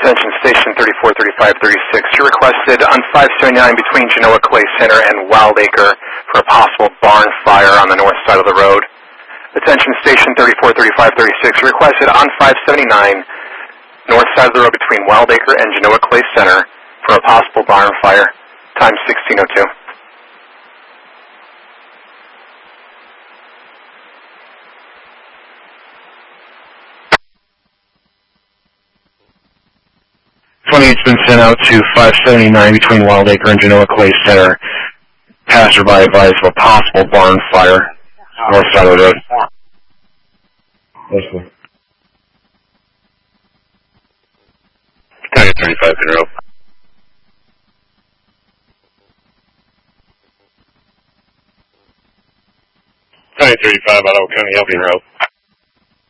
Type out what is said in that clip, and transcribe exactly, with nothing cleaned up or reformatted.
Attention Station thirty-four thirty-five thirty-six. You requested on five seventy-nine between Genoa Clay Center and Wildacre for a possible barn fire on the north side of the road. Attention Station thirty-four thirty-five thirty-six. You requested on five seventy-nine north side of the road between Wildacre and Genoa Clay Center for a possible barn fire. Time sixteen oh two. twenty-eight's been sent out to five seventy-nine between Wildacre and Genoa Clay Center. Passerby advised of a possible barn fire, north side of the road. Yes, sir. County thirty-five Monroe. County thirty-five, Ottawa County, Helping Road.